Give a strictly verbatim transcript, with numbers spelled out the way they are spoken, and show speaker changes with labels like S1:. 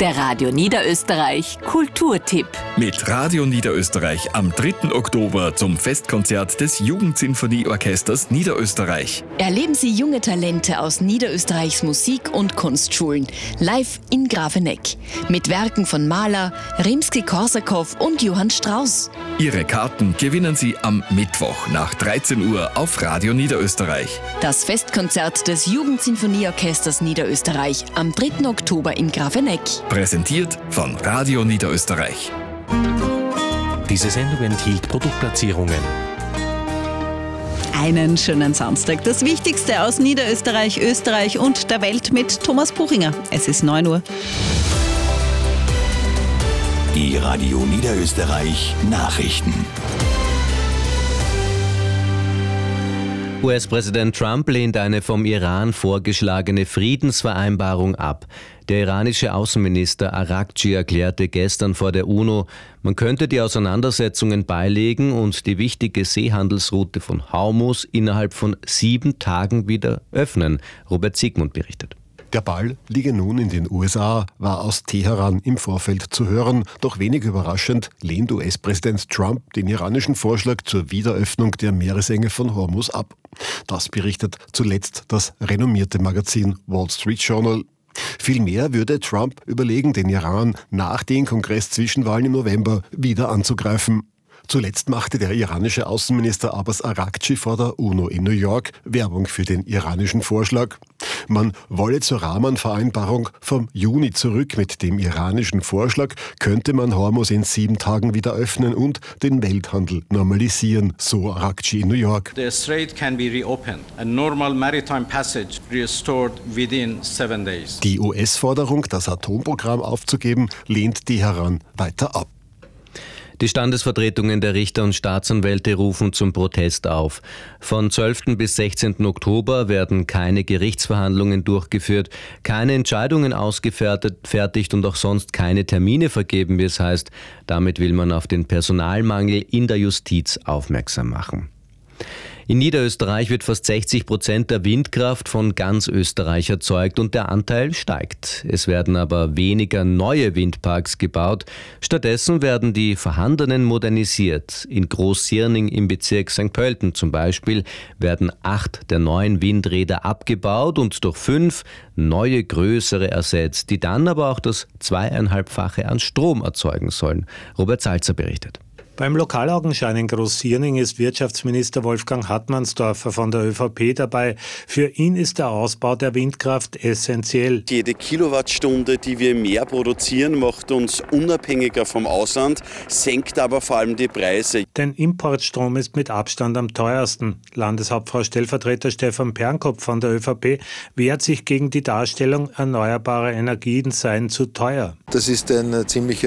S1: Der Radio Niederösterreich Kulturtipp.
S2: Mit Radio Niederösterreich am dritten Oktober zum Festkonzert des Jugendsinfonieorchesters Niederösterreich.
S1: Erleben Sie junge Talente aus Niederösterreichs Musik- und Kunstschulen live in Grafeneck mit Werken von Mahler, Rimski-Korsakow und Johann Strauss.
S2: Ihre Karten gewinnen Sie am Mittwoch nach dreizehn Uhr auf Radio Niederösterreich.
S1: Das Festkonzert des Jugendsinfonieorchesters Niederösterreich am dritten Oktober in Grafeneck.
S2: Präsentiert von Radio Niederösterreich.
S3: Diese Sendung enthielt Produktplatzierungen.
S4: Einen schönen Samstag. Das Wichtigste aus Niederösterreich, Österreich und der Welt mit Thomas Buchinger. Es ist neun Uhr.
S5: Die Radio Niederösterreich Nachrichten.
S6: U S-Präsident Trump lehnt eine vom Iran vorgeschlagene Friedensvereinbarung ab. Der iranische Außenminister Araghchi erklärte gestern vor der UNO, man könnte die Auseinandersetzungen beilegen und die wichtige Seehandelsroute von Hormuz innerhalb von sieben Tagen wieder öffnen. Robert Siegmund berichtet.
S7: Der Ball liege nun in den U S A, war aus Teheran im Vorfeld zu hören. Doch wenig überraschend lehnt U S-Präsident Trump den iranischen Vorschlag zur Wiederöffnung der Meeresenge von Hormuz ab. Das berichtet zuletzt das renommierte Magazin Wall Street Journal. Vielmehr würde Trump überlegen, den Iran nach den Kongress-Zwischenwahlen im November wieder anzugreifen. Zuletzt machte der iranische Außenminister Abbas Araghchi vor der UNO in New York Werbung für den iranischen Vorschlag. Man wolle zur Rahmenvereinbarung vom Juni zurück. Mit dem iranischen Vorschlag könnte man Hormuz in sieben Tagen wieder öffnen und den Welthandel normalisieren, so Araghchi in New York.
S8: The strait can be reopened and normal maritime passage restored within seven days.
S7: Die U S-Forderung, das Atomprogramm aufzugeben, lehnt Teheran weiter ab.
S6: Die Standesvertretungen der Richter und Staatsanwälte rufen zum Protest auf. Von zwölften bis sechzehnten Oktober werden keine Gerichtsverhandlungen durchgeführt, keine Entscheidungen ausgefertigt und auch sonst keine Termine vergeben, wie es heißt. Damit will man auf den Personalmangel in der Justiz aufmerksam machen. In Niederösterreich wird fast sechzig Prozent der Windkraft von ganz Österreich erzeugt und der Anteil steigt. Es werden aber weniger neue Windparks gebaut. Stattdessen werden die vorhandenen modernisiert. In Großsierning im Bezirk Sankt Pölten zum Beispiel werden acht der neuen Windräder abgebaut und durch fünf neue größere ersetzt, die dann aber auch das zweieinhalbfache an Strom erzeugen sollen. Robert Salzer berichtet.
S9: Beim Lokalaugenschein in Großsierning ist Wirtschaftsminister Wolfgang Hartmannsdorfer von der ÖVP dabei. Für ihn ist der Ausbau der Windkraft essentiell.
S10: Jede Kilowattstunde, die wir mehr produzieren, macht uns unabhängiger vom Ausland, senkt aber vor allem die Preise.
S9: Denn Importstrom ist mit Abstand am teuersten. Landeshauptfrau Stellvertreter Stefan Pernkopf von der ÖVP wehrt sich gegen die Darstellung, erneuerbare Energien seien zu teuer.
S11: Das ist ein ziemlicher